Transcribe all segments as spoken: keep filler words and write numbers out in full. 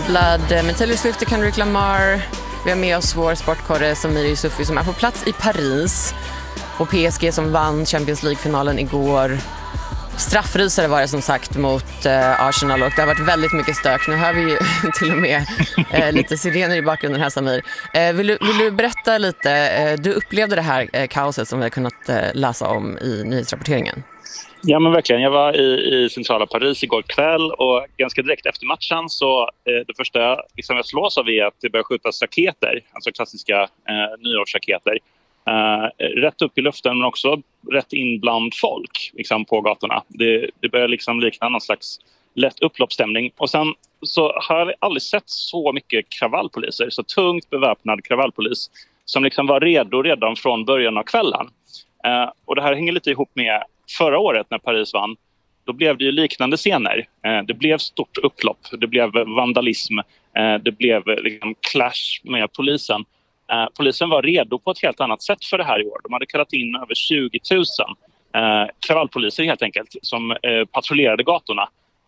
uppkopplad med Taylor Swift och Kendrick Lamar. Vi har med oss vår sportkorre Samir Yusufi som är på plats i Paris. Och P S G som vann Champions League-finalen igår. Straffrysare var det som sagt mot eh, Arsenal och det har varit väldigt mycket stök. Nu hör vi ju till och med eh, lite sirener i bakgrunden här, Samir. Eh, vill, du, vill du berätta lite? Eh, du upplevde det här eh, kaoset som vi har kunnat eh, läsa om i nyhetsrapporteringen. Ja, men verkligen. Jag var i, i centrala Paris igår kväll och ganska direkt efter matchen så eh, det första liksom jag slås av är att det börjar skjutas raketer, alltså klassiska eh, nyårsraketer. Uh, rätt upp i luften men också rätt in bland folk liksom, på gatorna. Det, det börjar liksom likna någon slags lätt upploppsstämning. Och sen så har jag aldrig sett så mycket kravallpoliser, så tungt beväpnad kravallpolis som liksom var redo redan från början av kvällen. Uh, och det här hänger lite ihop med förra året när Paris vann. Då blev det ju liknande scener. Uh, det blev stort upplopp, det blev vandalism, uh, det blev liksom clash med polisen. Uh, polisen var redo på ett helt annat sätt för det här i år. De hade kallat in över tjugo tusen uh, kravallpoliser helt enkelt som uh, patrullerade gatorna.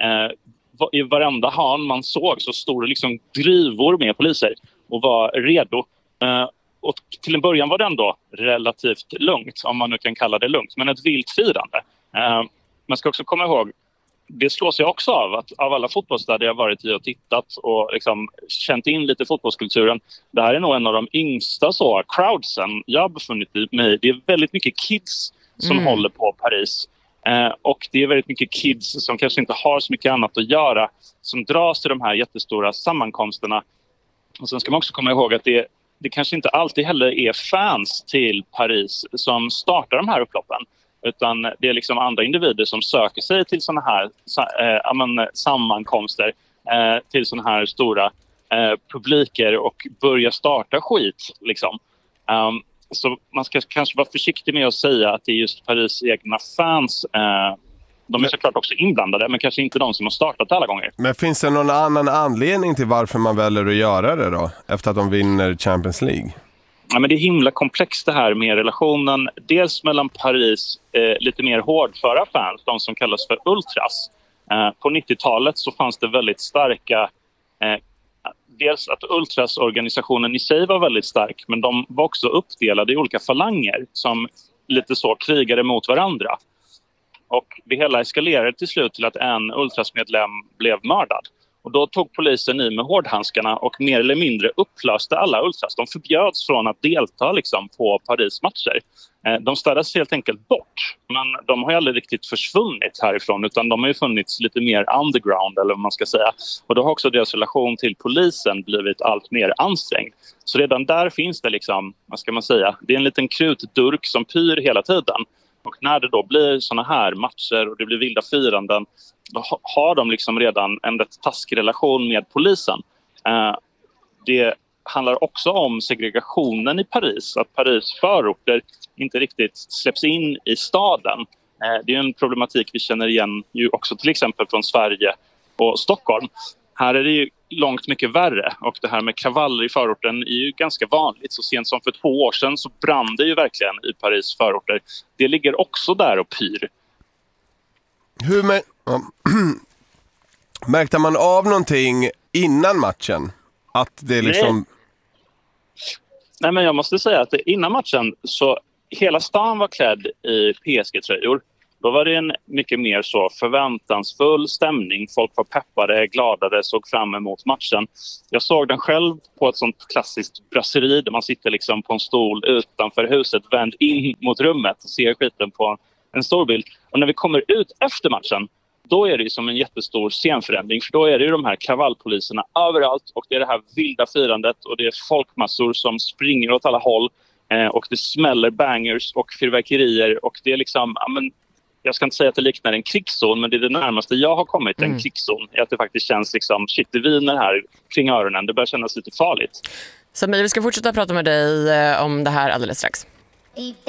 Uh, I varenda hörn man såg så stod det liksom drivor med poliser och var redo. Uh, och till en början var det ändå relativt lugnt, om man nu kan kalla det lugnt, men ett vilt firande. Uh, man ska också komma ihåg, det slås jag också av att av alla fotbollsstäder jag varit i och tittat och liksom känt in lite fotbollskulturen. Det här är nog en av de yngsta så crowdsen jag har befunnit mig i. Det är väldigt mycket kids som mm. håller på Paris. Eh, och det är väldigt mycket kids som kanske inte har så mycket annat att göra som dras till de här jättestora sammankomsterna. Och sen ska man också komma ihåg att det, det kanske inte alltid heller är fans till Paris som startar de här upploppen. Utan det är liksom andra individer som söker sig till såna här eh, men, sammankomster, eh, till såna här stora eh, publiker och börjar starta skit. Liksom. Um, så man ska kanske vara försiktig med att säga att det är just Paris egna fans. Eh, de är såklart också inblandade, men kanske inte de som har startat alla gånger. Men finns det någon annan anledning till varför man väljer att göra det då? Efter att de vinner Champions League? Ja, men det är himla komplext det här med relationen. Dels mellan Paris eh, lite mer hårdföra fans, de som kallas för ultras. Eh, på nittiotalet så fanns det väldigt starka... Eh, dels att ultrasorganisationen i sig var väldigt stark, men de var också uppdelade i olika falanger som lite så krigade mot varandra. Och det hela eskalerade till slut till att en ultrasmedlem blev mördad. Och då tog polisen i med hårdhandskarna och mer eller mindre upplöste alla ultras. De förbjöds från att delta liksom, på Paris matcher. Eh, de ställdes helt enkelt bort. Men de har ju aldrig riktigt försvunnit härifrån, utan de har ju funnits lite mer underground, eller vad man ska säga. Och då har också deras relation till polisen blivit allt mer ansträngd. Så redan där finns det liksom, vad ska man säga, det är en liten krutdurk som pyr hela tiden. Och när det då blir såna här matcher och det blir vilda firanden, då har de liksom redan en rätt taskig relation med polisen. Eh, det handlar också om segregationen i Paris. Att Paris förorter inte riktigt släpps in i staden. Eh, det är en problematik vi känner igen ju också till exempel från Sverige och Stockholm. Här är det ju långt mycket värre och det här med kravaller i förorten är ju ganska vanligt. Så sent som för två år sedan så brann det ju verkligen i Paris förorter. Det ligger också där och pyr. Hur med... Märkte man av någonting innan matchen? Att det liksom... Nej. Nej, men jag måste säga att innan matchen så hela stan var klädd i P S G-tröjor. Då var det en mycket mer så förväntansfull stämning. Folk var peppade, gladade, såg fram emot matchen. Jag såg den själv på ett sånt klassiskt brasseri där man sitter liksom på en stol utanför huset, vänd in mot rummet och ser skiten på en stor bild. Och när vi kommer ut efter matchen, då är det ju som en jättestor scenförändring. För då är det ju de här kravallpoliserna överallt och det är det här vilda firandet och det är folkmassor som springer åt alla håll. Eh, och det smäller bangers och fyrverkerier och det är liksom... Ja, men, jag ska inte säga att det liknar en krigszon, men det är det närmaste jag har kommit till en mm. krigszon. Att det faktiskt känns liksom, shit, det viner här kring öronen. Det börjar kännas lite farligt. Samir, vi ska fortsätta prata med dig om det här alldeles strax.